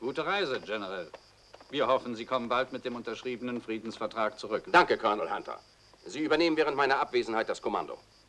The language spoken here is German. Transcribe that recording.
Gute Reise, General. Wir hoffen, Sie kommen bald mit dem unterschriebenen Friedensvertrag zurück. Danke, Colonel Hunter. Sie übernehmen während meiner Abwesenheit das Kommando.